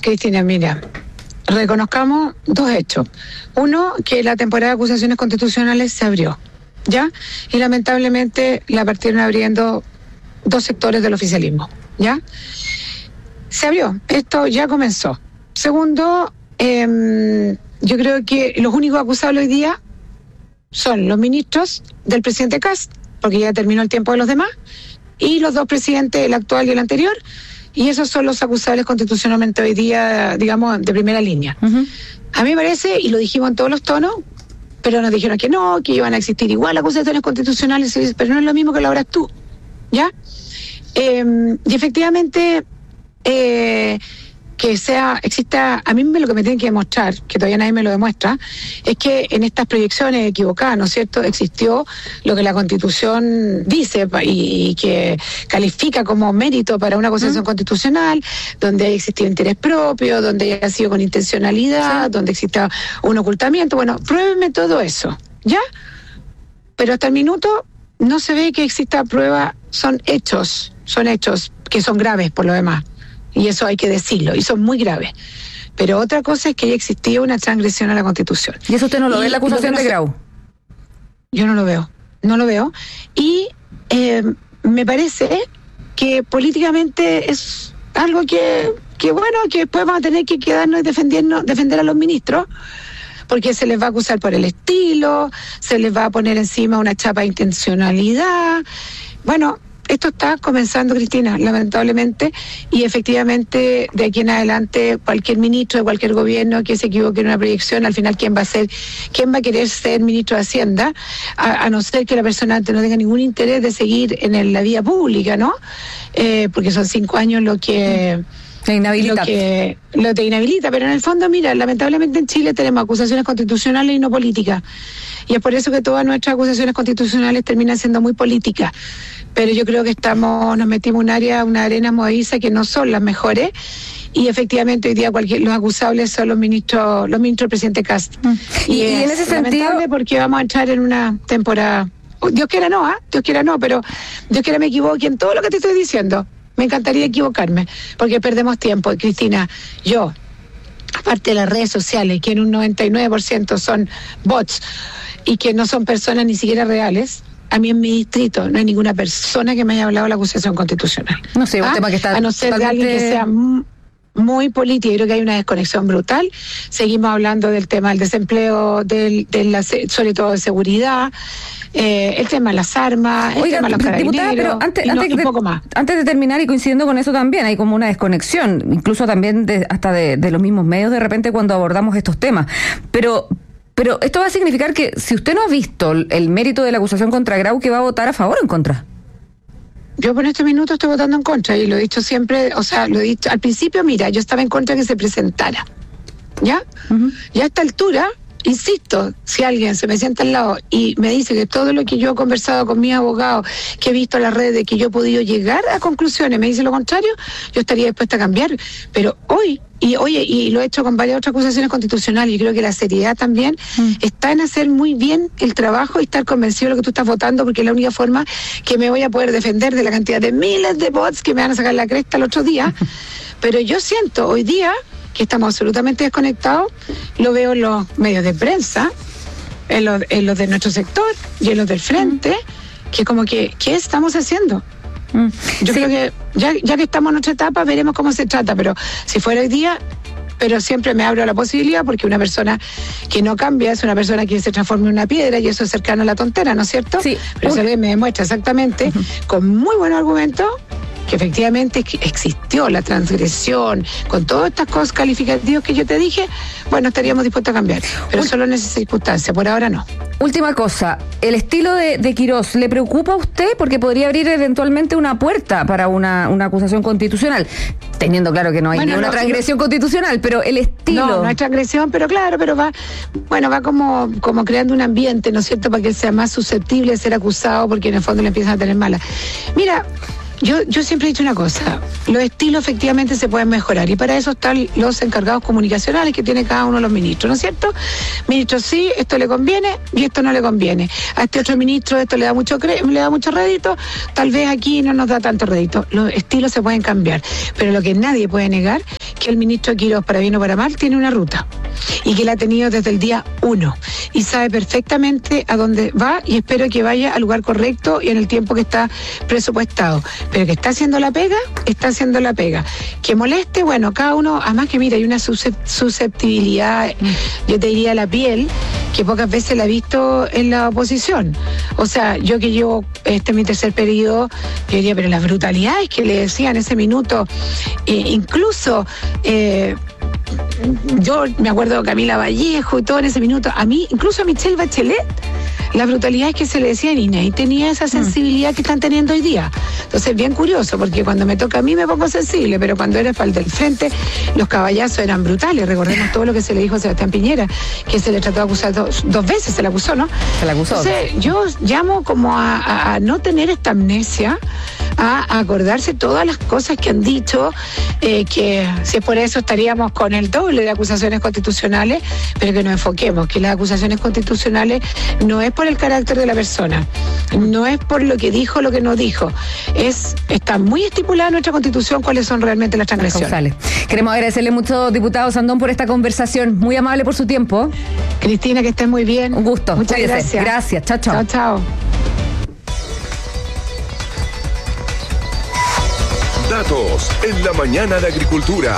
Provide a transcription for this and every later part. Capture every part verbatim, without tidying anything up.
Cristina, mira, reconozcamos dos hechos. Uno, que la temporada de acusaciones constitucionales se abrió, ¿ya? Y lamentablemente la partieron abriendo dos sectores del oficialismo, ¿ya? Se abrió, esto ya comenzó. Segundo, eh, yo creo que los únicos acusables hoy día son los ministros del presidente Kast, porque ya terminó el tiempo de los demás, y los dos presidentes, el actual y el anterior, y esos son los acusables constitucionalmente hoy día, digamos, de primera línea. Uh-huh. A mí me parece, y lo dijimos en todos los tonos, pero nos dijeron que no, que iban a existir igual acusaciones constitucionales, pero no es lo mismo que lo habrás tú, ¿ya? Eh, y efectivamente, eh, que sea, exista, a mí lo que me tienen que demostrar, que todavía nadie me lo demuestra, es que en estas proyecciones equivocadas, ¿no es cierto?, existió lo que la Constitución dice y, y que califica como mérito para una acusación uh-huh. constitucional, donde haya existido interés propio, donde haya sido con intencionalidad, sí. donde exista un ocultamiento. Bueno, pruébenme todo eso, ¿ya? Pero hasta el minuto no se ve que exista prueba, son hechos, son hechos que son graves por lo demás. Y eso hay que decirlo, y son muy graves. Pero otra cosa es que haya existido una transgresión a la Constitución. ¿Y eso usted no lo y ve en la acusación no de Grau? Yo no lo veo, no lo veo. Y eh, me parece que políticamente es algo que, que, bueno, que después vamos a tener que quedarnos y defendernos, defender a los ministros, porque se les va a acusar por el estilo, se les va a poner encima una chapa de intencionalidad. Bueno, esto está comenzando, Cristina, lamentablemente, y efectivamente de aquí en adelante cualquier ministro de cualquier gobierno que se equivoque en una proyección, al final quién va a ser, quién va a querer ser ministro de Hacienda, a, a no ser que la persona no tenga ningún interés de seguir en el, la vía pública, ¿no? Eh, porque son cinco años lo que... Te inhabilita. Lo que lo te inhabilita, pero en el fondo, mira, lamentablemente en Chile tenemos acusaciones constitucionales y no políticas. Y es por eso que todas nuestras acusaciones constitucionales terminan siendo muy políticas. Pero yo creo que estamos, nos metimos en un área, una arena movediza que no son las mejores. Y efectivamente hoy día cualquier, los acusables son los ministros, los ministros del presidente Kast. Mm. Y, y, y en ese sentido, porque vamos a entrar en una temporada. Dios quiera no, ¿ah? ¿eh? Dios quiera no, pero Dios quiera me equivoque en todo lo que te estoy diciendo. Me encantaría equivocarme, porque perdemos tiempo. Cristina, yo, aparte de las redes sociales, que en un noventa y nueve por ciento son bots y que no son personas ni siquiera reales, a mí en mi distrito no hay ninguna persona que me haya hablado de la acusación constitucional. No sé, un ¿Ah? tema que está... A no ser totalmente... de alguien que sea muy político. Yo creo que hay una desconexión brutal. Seguimos hablando del tema del desempleo, del, de la, sobre todo de seguridad, eh, el tema de las armas, el Oiga, tema de los carabineros, pero antes, y, no, antes y de, poco más. Antes de terminar, y coincidiendo con eso también, hay como una desconexión, incluso también de, hasta de, de los mismos medios de repente cuando abordamos estos temas. Pero... Pero esto va a significar que si usted no ha visto el mérito de la acusación contra Grau, ¿que va a votar a favor o en contra? Yo por este minuto estoy votando en contra y lo he dicho siempre, o sea, lo he dicho al principio, mira, yo estaba en contra de que se presentara, ¿ya? Uh-huh. Y a esta altura, insisto, si alguien se me sienta al lado y me dice que todo lo que yo he conversado con mis abogados, que he visto en las redes, que yo he podido llegar a conclusiones, me dice lo contrario, yo estaría dispuesta a cambiar. Pero hoy, y oye, y lo he hecho con varias otras acusaciones constitucionales, y creo que la seriedad también mm. está en hacer muy bien el trabajo y estar convencido de lo que tú estás votando, porque es la única forma que me voy a poder defender de la cantidad de miles de bots que me van a sacar la cresta el otro día. Pero yo siento hoy día que estamos absolutamente desconectados, lo veo en los medios de prensa, en los, en los de nuestro sector y en los del frente, mm. que como que, ¿qué estamos haciendo? Mm. Yo sí. creo que ya, ya que estamos en otra etapa, veremos cómo se trata, pero si fuera hoy día, pero siempre me abro a la posibilidad, porque una persona que no cambia es una persona que se transforma en una piedra, y eso es cercano a la tontera, ¿no es cierto? Sí. Pero eso me demuestra exactamente, uh-huh. con muy buenos argumentos, que efectivamente existió la transgresión, con todas estas cosas calificativas que yo te dije, bueno, estaríamos dispuestos a cambiar, pero Ul- solo en esas circunstancias, por ahora no. Última cosa, ¿el estilo de, de Quirós le preocupa a usted? Porque podría abrir eventualmente una puerta para una, una acusación constitucional, teniendo claro que no hay bueno, ninguna no, transgresión no, constitucional, pero el estilo... No, no hay transgresión, pero claro, pero va, bueno, va como, como creando un ambiente, ¿no es cierto?, para que él sea más susceptible de ser acusado, porque en el fondo le empiezan a tener mala. Mira... Yo, yo siempre he dicho una cosa, los estilos efectivamente se pueden mejorar, y para eso están los encargados comunicacionales que tiene cada uno de los ministros, ¿no es cierto? Ministro, sí, esto le conviene y esto no le conviene. A este otro ministro esto le da mucho cre- le da mucho rédito, tal vez aquí no nos da tanto rédito. Los estilos se pueden cambiar, pero lo que nadie puede negar, que que el ministro Quirós, para bien o para mal, tiene una ruta y que la ha tenido desde el día uno y sabe perfectamente a dónde va, y espero que vaya al lugar correcto y en el tiempo que está presupuestado. Pero que está haciendo la pega, está haciendo la pega. Que moleste, bueno, cada uno, además que mira, hay una susceptibilidad, yo te diría, la piel, que pocas veces la he visto en la oposición. O sea, yo que llevo este mi tercer periodo, yo diría, pero las brutalidades que le decían en ese minuto, eh, incluso eh, yo me acuerdo de Camila Vallejo y todo en ese minuto, a mí, incluso a Michelle Bachelet, las brutalidades que se le decían, y nadie tenía esa sensibilidad que están teniendo hoy día. Entonces, bien curioso, porque cuando me toca a mí me pongo sensible, pero cuando era para el del frente, los caballazos eran brutales. Recordemos todo lo que se le dijo a Sebastián Piñera, que se le trató de acusar dos, dos veces, se le acusó, ¿no? Se le acusó. Entonces, yo llamo como a, a, a no tener esta amnesia, a acordarse todas las cosas que han dicho, eh, que si es por eso estaríamos con el doble de acusaciones constitucionales, pero que nos enfoquemos, que las acusaciones constitucionales no es por el carácter de la persona, no es por lo que dijo, lo que no dijo, es está muy estipulada en nuestra Constitución cuáles son realmente las transgresiones. Queremos agradecerle mucho, diputado Sandón, por esta conversación, muy amable por su tiempo. Cristina, que estés muy bien. Un gusto. Muchas Cuídese. gracias. Gracias, chao, chao. Chao, chao. Datos en la mañana de Agricultura.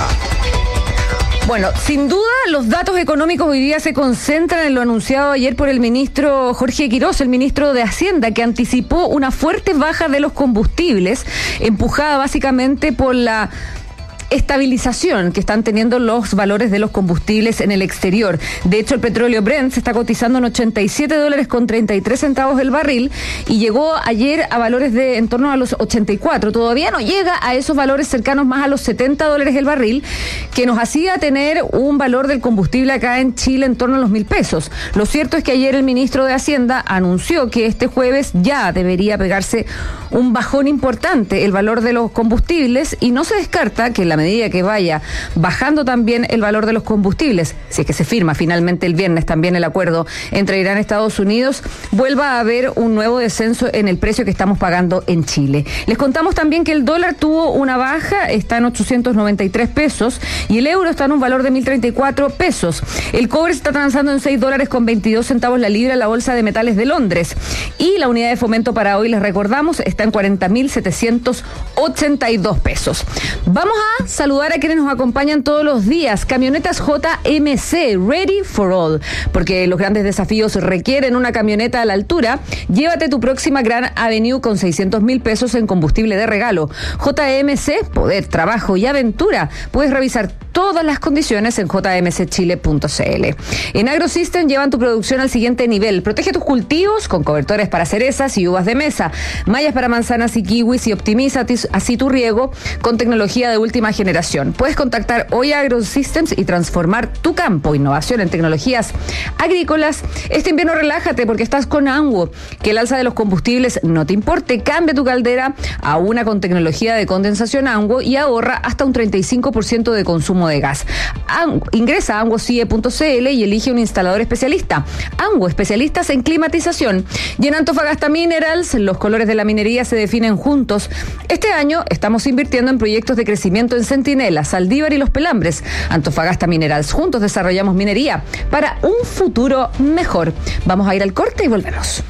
Bueno, sin duda los datos económicos hoy día se concentran en lo anunciado ayer por el ministro Jorge Quirós, el ministro de Hacienda, que anticipó una fuerte baja de los combustibles, empujada básicamente por la estabilización que están teniendo los valores de los combustibles en el exterior. De hecho, el petróleo Brent se está cotizando en ochenta y siete dólares con treinta y tres centavos el barril y llegó ayer a valores de en torno a los ochenta y cuatro. Todavía no llega a esos valores cercanos más a los setenta dólares el barril, que nos hacía tener un valor del combustible acá en Chile en torno a los mil pesos. Lo cierto es que ayer el ministro de Hacienda anunció que este jueves ya debería pegarse un bajón importante el valor de los combustibles, y no se descarta que en la medida que vaya bajando también el valor de los combustibles, si es que se firma finalmente el viernes también el acuerdo entre Irán y Estados Unidos, vuelva a haber un nuevo descenso en el precio que estamos pagando en Chile. Les contamos también que el dólar tuvo una baja, está en ochocientos noventa y tres pesos, y el euro está en un valor de mil treinta y cuatro pesos. El cobre se está transando en seis dólares con veintidós centavos la libra en la Bolsa de Metales de Londres, y la unidad de fomento para hoy, les recordamos, está en cuarenta mil setecientos ochenta y dos pesos. Vamos a saludar a quienes nos acompañan todos los días. Camionetas J M C, Ready for All, porque los grandes desafíos requieren una camioneta a la altura. Llévate tu próxima Gran Avenue con seiscientos mil pesos en combustible de regalo. J M C, poder, trabajo y aventura. Puedes revisar todas las condiciones en j m c chile punto c l. En AgroSystem llevan tu producción al siguiente nivel. Protege tus cultivos con cobertores para cerezas y uvas de mesa, mallas para manzanas y kiwis, y optimiza así tu riego con tecnología de última generación. Puedes contactar hoy a AgroSystems y transformar tu campo. Innovación en tecnologías agrícolas. Este invierno relájate porque estás con Anguo. Que el alza de los combustibles no te importe. Cambia tu caldera a una con tecnología de condensación Anguo y ahorra hasta un treinta y cinco por ciento de consumo de gas. Anguo, ingresa a anguo c i e punto c l y elige un instalador especialista. Anguo, especialistas en climatización. Y en Antofagasta Minerals, los colores de la minería se definen juntos. Este año estamos invirtiendo en proyectos de crecimiento en Centinela, Saldívar y Los Pelambres. Antofagasta Minerals, juntos desarrollamos minería para un futuro mejor. Vamos a ir al corte y volvemos.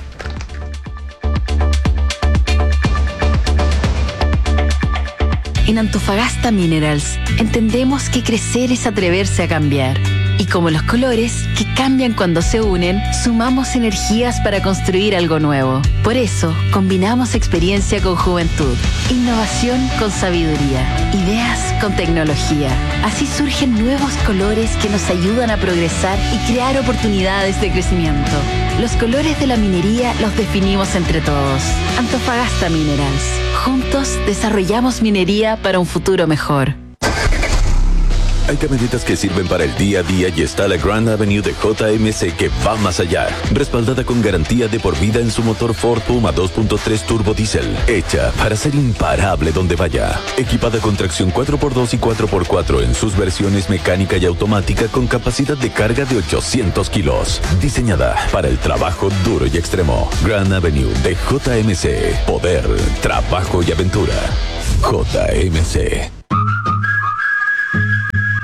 En Antofagasta Minerals entendemos que crecer es atreverse a cambiar. Y como los colores, que cambian cuando se unen, sumamos energías para construir algo nuevo. Por eso, combinamos experiencia con juventud, innovación con sabiduría, ideas con tecnología. Así surgen nuevos colores que nos ayudan a progresar y crear oportunidades de crecimiento. Los colores de la minería los definimos entre todos. Antofagasta Minerals. Juntos desarrollamos minería para un futuro mejor. Hay camionetas que sirven para el día a día y está la Grand Avenue de J M C que va más allá. Respaldada con garantía de por vida en su motor Ford Puma dos punto tres Turbo Diesel. Hecha para ser imparable donde vaya. Equipada con tracción cuatro por dos y cuatro por cuatro en sus versiones mecánica y automática con capacidad de carga de ochocientos kilos. Diseñada para el trabajo duro y extremo. Grand Avenue de J M C. Poder, trabajo y aventura. J M C.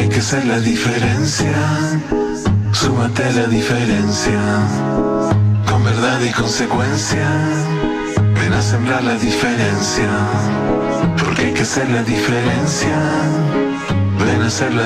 Porque hay que hacer la diferencia. Súmate a la diferencia. Con verdad y consecuencia. Ven a sembrar la diferencia. Porque hay que hacer la diferencia. Ven a hacer la